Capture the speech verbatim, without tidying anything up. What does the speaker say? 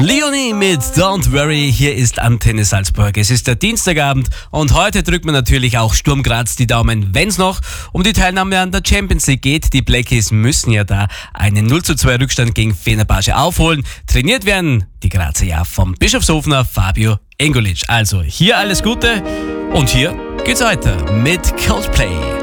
Leonie mit Don't Worry, hier ist Antenne Salzburg. Es ist der Dienstagabend und heute drückt man natürlich auch Sturm Graz die Daumen, wenn es noch um die Teilnahme an der Champions League geht. Die Blackies müssen ja da einen null zu zwei Rückstand gegen Fenerbahce aufholen. Trainiert werden die Grazer ja vom Bischofshofener Fabio Engulic. Also hier alles Gute und hier geht's weiter mit Coldplay.